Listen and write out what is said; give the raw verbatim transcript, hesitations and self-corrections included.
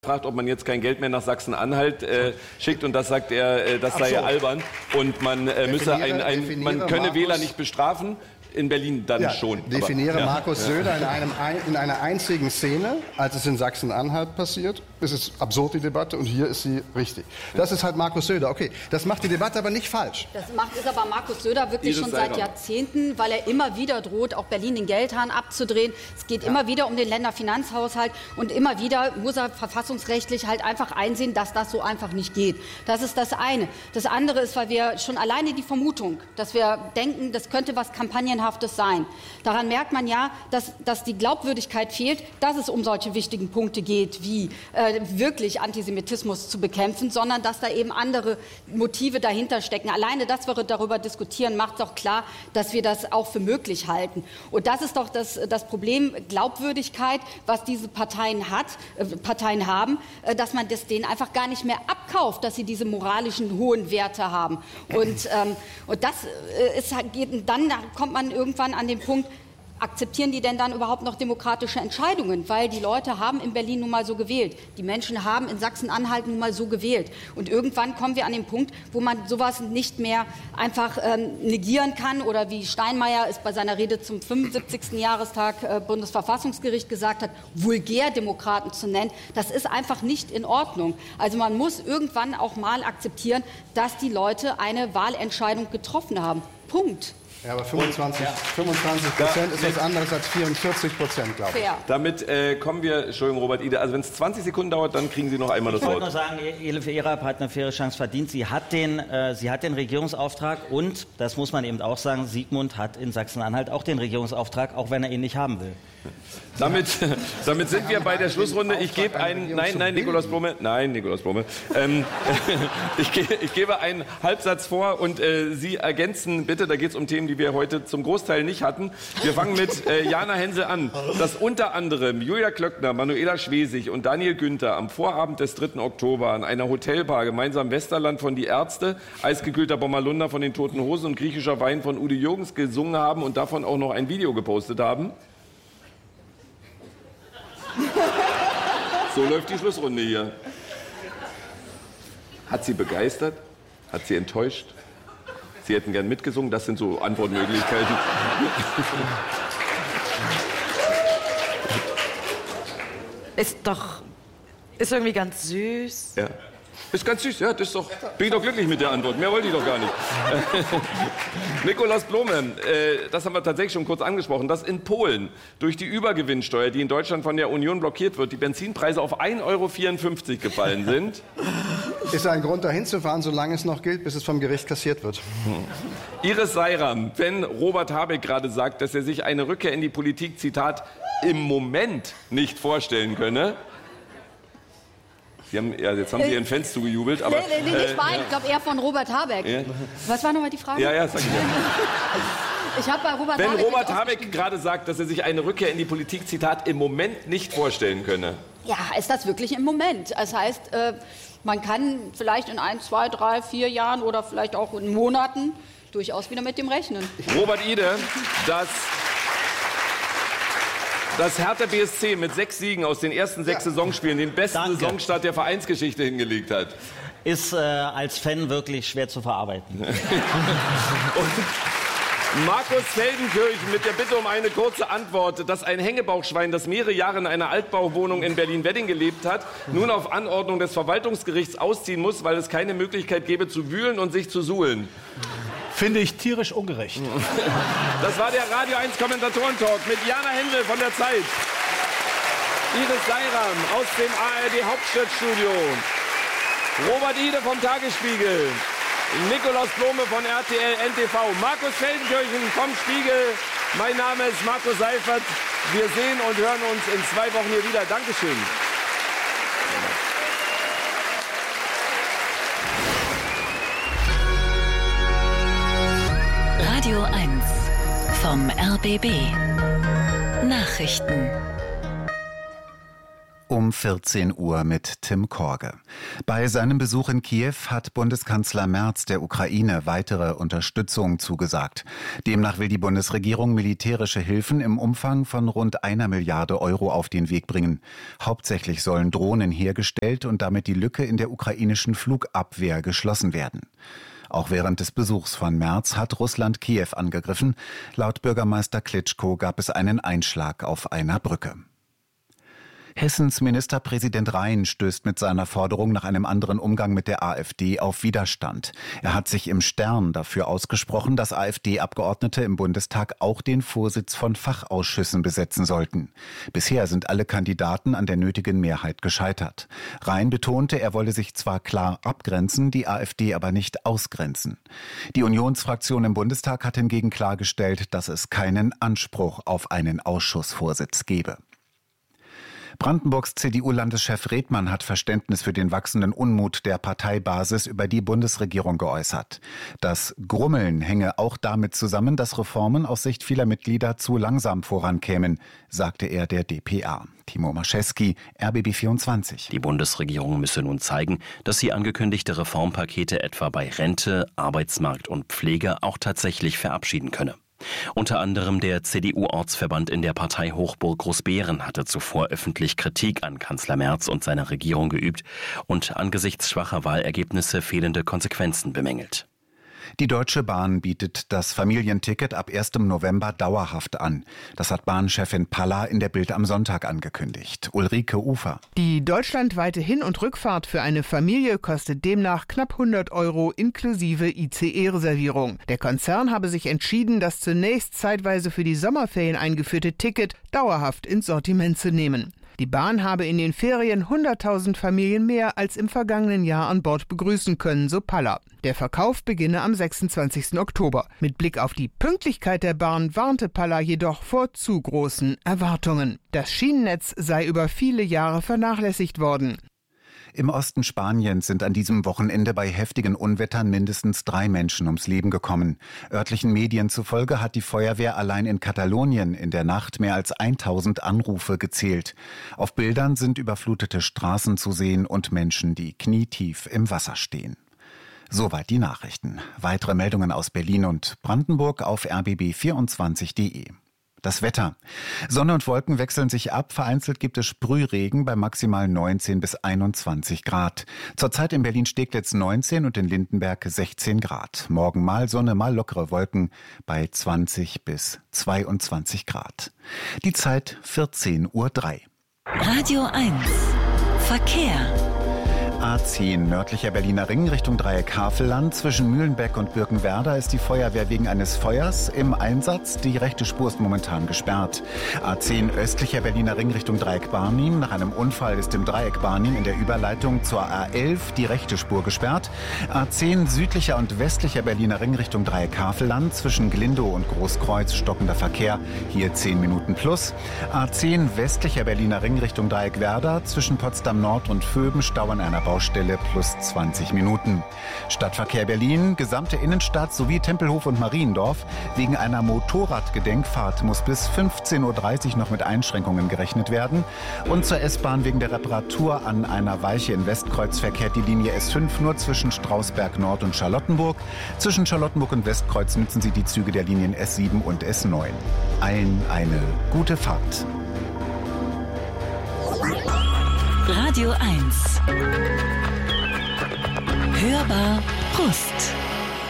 fragt, ob man jetzt kein Geld mehr nach Sachsen-Anhalt äh, schickt und das sagt er, äh, das sei so. ja albern und man äh, müsse ein, ein man könne Markus Wähler nicht bestrafen. In Berlin dann ja, schon. Definiere aber, Markus ja. Söder in, einem, in einer einzigen Szene, als es in Sachsen-Anhalt passiert. Es ist absurd, die Debatte, und hier ist sie richtig. Das ist halt Markus Söder. Okay, das macht die Debatte aber nicht falsch. Das macht, ist aber Markus Söder wirklich Iris schon seit Jahrzehnten, weil er immer wieder droht, auch Berlin den Geldhahn abzudrehen. Es geht ja. immer wieder um den Länderfinanzhaushalt und immer wieder muss er verfassungsrechtlich halt einfach einsehen, dass das so einfach nicht geht. Das ist das eine. Das andere ist, weil wir schon alleine die Vermutung, dass wir denken, das könnte was Kampagnenhaftes sein. Daran merkt man ja, dass, dass die Glaubwürdigkeit fehlt, dass es um solche wichtigen Punkte geht, wie äh, wirklich Antisemitismus zu bekämpfen, sondern dass da eben andere Motive dahinter stecken. Alleine, dass wir darüber diskutieren, macht doch klar, dass wir das auch für möglich halten. Und das ist doch das, das Problem Glaubwürdigkeit, was diese Parteien hat, äh, Parteien haben, äh, dass man das denen einfach gar nicht mehr abkauft, dass sie diese moralischen hohen Werte haben. Und, ähm, und das äh, ist, geht, dann kommt man irgendwann an den Punkt, akzeptieren die denn dann überhaupt noch demokratische Entscheidungen? Weil die Leute haben in Berlin nun mal so gewählt. Die Menschen haben in Sachsen-Anhalt nun mal so gewählt. Und irgendwann kommen wir an den Punkt, wo man sowas nicht mehr einfach ähm, negieren kann. Oder wie Steinmeier es bei seiner Rede zum fünfundsiebzigsten Jahrestag äh, Bundesverfassungsgericht gesagt hat, Vulgärdemokraten zu nennen. Das ist einfach nicht in Ordnung. Also man muss irgendwann auch mal akzeptieren, dass die Leute eine Wahlentscheidung getroffen haben. Punkt. Ja, aber fünfundzwanzig Prozent ist was anderes als vierundvierzig Prozent, glaube ich. Fair. Damit äh, kommen wir, Entschuldigung, Robert Ide, also wenn es zwanzig Sekunden dauert, dann kriegen Sie noch einmal das ich Wort. Ich wollte nur sagen, Elif Erab hat eine faire Chance verdient. Sie hat, den, äh, sie hat den Regierungsauftrag und, das muss man eben auch sagen, Sigmund hat in Sachsen-Anhalt auch den Regierungsauftrag, auch wenn er ihn nicht haben will. Damit, damit sind wir bei der Schlussrunde. Ich gebe einen, nein, nein, Nikolaus Blome, nein, Nikolaus Blome. Ähm, ich, ge, ich gebe einen Halbsatz vor und äh, Sie ergänzen bitte, da geht es um Themen, die wir heute zum Großteil nicht hatten. Wir fangen mit äh, Jana Hensel an, dass unter anderem Julia Klöckner, Manuela Schwesig und Daniel Günther am Vorabend des dritten Oktober an einer Hotelbar gemeinsam Westerland von Die Ärzte, eisgekühlter Bommerlunder von den Toten Hosen und griechischer Wein von Udo Jürgens gesungen haben und davon auch noch ein Video gepostet haben. So läuft die Schlussrunde hier. Hat sie begeistert? Hat sie enttäuscht? Sie hätten gern mitgesungen? Das sind so Antwortmöglichkeiten. Ist doch... Ist irgendwie ganz süß. Ja. Ist ganz süß, ja, das ist doch, bin ich doch glücklich mit der Antwort. Mehr wollte ich doch gar nicht. Nikolaus Blome, äh, das haben wir tatsächlich schon kurz angesprochen, dass in Polen durch die Übergewinnsteuer, die in Deutschland von der Union blockiert wird, die Benzinpreise auf ein Euro vierundfünfzig gefallen sind. Ist ein Grund, dahin zu fahren, solange es noch gilt, bis es vom Gericht kassiert wird. Hm. Iris Seiram, wenn Robert Habeck gerade sagt, dass er sich eine Rückkehr in die Politik, Zitat, im Moment nicht vorstellen könne. Sie haben, ja, jetzt haben Sie Ihren Fans zugejubelt. Aber, nee, nee, nicht äh, mein, ja. ich glaube eher von Robert Habeck. Ja. Was war nochmal die Frage? Ja, ja, sag ich ja. Ich habe bei Robert Wenn Habeck Robert Habeck gerade sagt, dass er sich eine Rückkehr in die Politik, Zitat, im Moment nicht vorstellen könne. Ja, ist das wirklich im Moment? Das heißt, äh, man kann vielleicht in ein, zwei, drei, vier Jahren oder vielleicht auch in Monaten durchaus wieder mit dem rechnen. Robert Ide, das... Dass Hertha B S C mit sechs Siegen aus den ersten sechs ja. Saisonspielen den besten Danke. Saisonstart der Vereinsgeschichte hingelegt hat. Ist äh, als Fan wirklich schwer zu verarbeiten. Und Markus Feldenkirchen mit der Bitte um eine kurze Antwort, dass ein Hängebauchschwein, das mehrere Jahre in einer Altbauwohnung in Berlin-Wedding gelebt hat, nun auf Anordnung des Verwaltungsgerichts ausziehen muss, weil es keine Möglichkeit gäbe zu wühlen und sich zu suhlen. Finde ich tierisch ungerecht. Das war der Radio eins Kommentatoren-Talk mit Jana Hensel von der Zeit, Iris Seiram aus dem A R D Hauptstadtstudio, Robert Ide vom Tagesspiegel, Nikolaus Blome von R T L N T V, Markus Feldenkirchen vom Spiegel. Mein Name ist Markus Seifert. Wir sehen und hören uns in zwei Wochen hier wieder. Dankeschön. Radio eins vom R B B. Nachrichten. Um vierzehn Uhr mit Tim Korge. Bei seinem Besuch in Kiew hat Bundeskanzler Merz der Ukraine weitere Unterstützung zugesagt. Demnach will die Bundesregierung militärische Hilfen im Umfang von rund einer Milliarde Euro auf den Weg bringen. Hauptsächlich sollen Drohnen hergestellt und damit die Lücke in der ukrainischen Flugabwehr geschlossen werden. Auch während des Besuchs von Merz hat Russland Kiew angegriffen. Laut Bürgermeister Klitschko gab es einen Einschlag auf einer Brücke. Hessens Ministerpräsident Rhein stößt mit seiner Forderung nach einem anderen Umgang mit der AfD auf Widerstand. Er hat sich im Stern dafür ausgesprochen, dass AfD-Abgeordnete im Bundestag auch den Vorsitz von Fachausschüssen besetzen sollten. Bisher sind alle Kandidaten an der nötigen Mehrheit gescheitert. Rhein betonte, er wolle sich zwar klar abgrenzen, die AfD aber nicht ausgrenzen. Die Unionsfraktion im Bundestag hat hingegen klargestellt, dass es keinen Anspruch auf einen Ausschussvorsitz gebe. Brandenburgs C D U-Landeschef Redmann hat Verständnis für den wachsenden Unmut der Parteibasis über die Bundesregierung geäußert. Das Grummeln hänge auch damit zusammen, dass Reformen aus Sicht vieler Mitglieder zu langsam vorankämen, sagte er der D P A. Timo Maschewski, R B B vierundzwanzig. Die Bundesregierung müsse nun zeigen, dass sie angekündigte Reformpakete etwa bei Rente, Arbeitsmarkt und Pflege auch tatsächlich verabschieden könne. Unter anderem der C D U-Ortsverband in der Partei Hochburg Großbeeren hatte zuvor öffentlich Kritik an Kanzler Merz und seiner Regierung geübt und angesichts schwacher Wahlergebnisse fehlende Konsequenzen bemängelt. Die Deutsche Bahn bietet das Familienticket ab ersten November dauerhaft an. Das hat Bahnchefin Palla in der Bild am Sonntag angekündigt. Ulrike Ufer. Die deutschlandweite Hin- und Rückfahrt für eine Familie kostet demnach knapp hundert Euro inklusive I C E-Reservierung. Der Konzern habe sich entschieden, das zunächst zeitweise für die Sommerferien eingeführte Ticket dauerhaft ins Sortiment zu nehmen. Die Bahn habe in den Ferien hunderttausend Familien mehr als im vergangenen Jahr an Bord begrüßen können, so Palla. Der Verkauf beginne am sechsundzwanzigsten Oktober. Mit Blick auf die Pünktlichkeit der Bahn warnte Palla jedoch vor zu großen Erwartungen. Das Schienennetz sei über viele Jahre vernachlässigt worden. Im Osten Spaniens sind an diesem Wochenende bei heftigen Unwettern mindestens drei Menschen ums Leben gekommen. Örtlichen Medien zufolge hat die Feuerwehr allein in Katalonien in der Nacht mehr als tausend Anrufe gezählt. Auf Bildern sind überflutete Straßen zu sehen und Menschen, die knietief im Wasser stehen. Soweit die Nachrichten. Weitere Meldungen aus Berlin und Brandenburg auf r b b vierundzwanzig punkt de. Das Wetter. Sonne und Wolken wechseln sich ab. Vereinzelt gibt es Sprühregen bei maximal neunzehn bis einundzwanzig Grad. Zurzeit in Berlin-Steglitz neunzehn und in Lindenberg sechzehn Grad. Morgen mal Sonne, mal lockere Wolken bei zwanzig bis zweiundzwanzig Grad. Die Zeit vierzehn Uhr drei. Radio eins. Verkehr. A zehn nördlicher Berliner Ring Richtung Dreieck Havelland. Zwischen Mühlenbeck und Birkenwerder ist die Feuerwehr wegen eines Feuers im Einsatz. Die rechte Spur ist momentan gesperrt. A zehn östlicher Berliner Ring Richtung Dreieck Barnim. Nach einem Unfall ist im Dreieck Barnim in der Überleitung zur A elf die rechte Spur gesperrt. A zehn südlicher und westlicher Berliner Ring Richtung Dreieck Havelland. Zwischen Glindow und Großkreuz stockender Verkehr. Hier zehn Minuten plus. A zehn westlicher Berliner Ring Richtung Dreieck Werder. Zwischen Potsdam Nord und Vöben Stau an einer Baustelle plus zwanzig Minuten. Stadtverkehr Berlin, gesamte Innenstadt sowie Tempelhof und Mariendorf. Wegen einer Motorradgedenkfahrt muss bis fünfzehn Uhr dreißig noch mit Einschränkungen gerechnet werden. Und zur S-Bahn wegen der Reparatur an einer Weiche in Westkreuz verkehrt die Linie S fünf nur zwischen Strausberg Nord und Charlottenburg. Zwischen Charlottenburg und Westkreuz nutzen Sie die Züge der Linien S sieben und S neun. Allen eine gute Fahrt. Radio eins. Hörbar Brust.